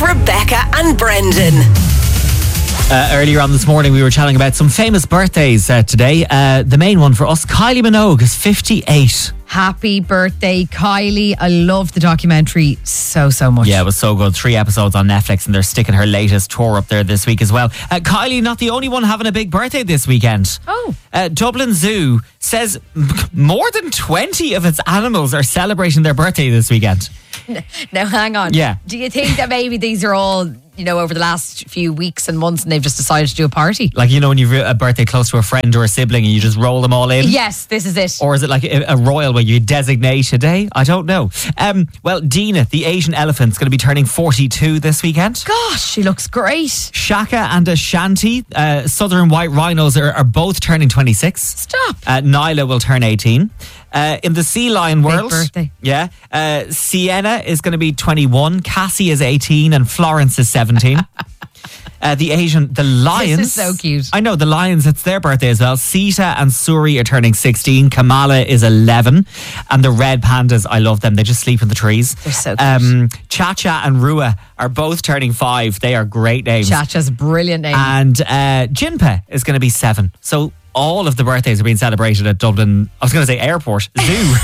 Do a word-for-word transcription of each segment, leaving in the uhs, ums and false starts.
Rebecca and Brendan. Uh, earlier on this morning, we were chatting about some famous birthdays uh, today. Uh, the main one for us, Kylie Minogue, is fifty-eight. Happy birthday, Kylie. I love the documentary so, so much. Yeah, it was so good. Three episodes on Netflix, and they're sticking her latest tour up there this week as well. Uh, Kylie, not the only one having a big birthday this weekend. Oh. Uh, Dublin Zoo says more than twenty of its animals are celebrating their birthday this weekend. Now, hang on. Yeah. Do you think that maybe these are all, you know, over the last few weeks and months and they've just decided to do a party? Like, you know, when you've a birthday close to a friend or a sibling and you just roll them all in? Yes, this is it. Or is it like a, a royal where you designate a day? I don't know. Um, well, Dina, the Asian elephant, is going to be turning forty-two this weekend. Gosh, she looks great. Shaka and Ashanti, uh, southern white rhinos, are, are both turning twenty-six. Stop. Uh, Nyla will turn eighteen. Uh, in the sea lion world, birthday. yeah, uh, Sienna is going to be twenty-one, Cassie is eighteen, and Florence is seventeen. Uh, the Asian, the lions. This is so cute. I know, the lions, it's their birthday as well. Sita and Suri are turning sixteen. Kamala is eleven. And the red pandas, I love them. They just sleep in the trees. They're so cute. Um, Cha-Cha and Rua are both turning five. They are great names. Cha-Cha's a brilliant name. And uh, Jinpe is going to be seven. So all of the birthdays are being celebrated at Dublin, I was going to say airport, zoo.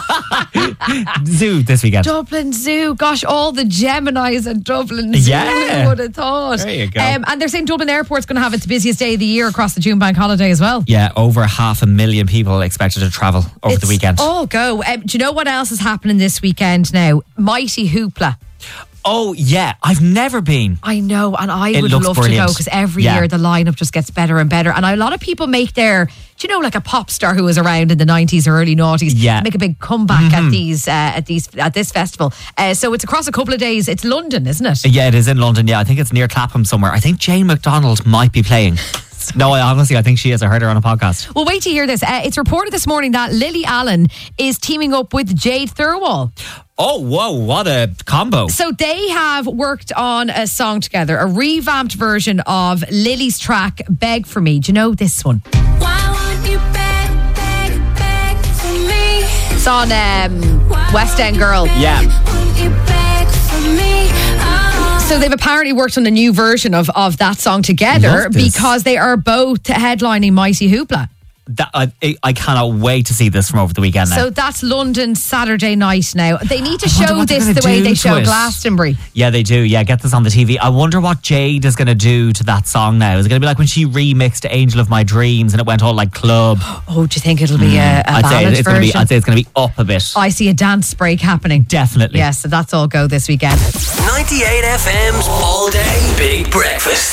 Zoo this weekend. Dublin Zoo. Gosh, all the Geminis at Dublin Zoo. Yeah. Who would have thought? There you go. Um, and they're saying Dublin Airport's going to have its busiest day of the year across the June bank holiday as well. Yeah, over half a million people expected to travel over It's the weekend. all go. Um, do you know what else is happening this weekend now? Mighty Hoopla. Oh, yeah. I've never been. I know, and I It would looks love brilliant. to go because every Yeah. year the lineup just gets better and better. And a lot of people make their, do you know, like a pop star who was around in the nineties or early noughties, Yeah. make a big comeback at these, uh, at these, at this festival. Uh, so it's across a couple of days. It's London, isn't it? Yeah, it is in London. Yeah, I think it's near Clapham somewhere. I think Jane McDonald might be playing. No, I honestly, I think she is. I heard her on a podcast. Well, wait to hear this. Uh, it's reported this morning that Lily Allen is teaming up with Jade Thirlwall. Oh, whoa, what a combo. So they have worked on a song together, a revamped version of Lily's track, Beg For Me. Do you know this one? Why won't you beg, beg, beg for me? It's on um, West End Girl. Yeah. Won't you beg for me? Oh. So they've apparently worked on a new version of, of that song together Love this. because they are both headlining Mighty Hoopla. That, I, I cannot wait to see this from over the weekend now. So that's London Saturday night now. They need to I wonder show what they're this gonna the way do they to show it. Glastonbury. Yeah, they do. Yeah, get this on the T V. I wonder what Jade is going to do to that song now. Is it going to be like when she remixed Angel of My Dreams and it went all like club? Oh, do you think it'll be a, a I'd say ballad it's going to be. version? I'd say it's going to be up a bit. I see a dance break happening. Definitely. Yes, so that's all go this weekend. ninety-eight F M's All Day Big Breakfast.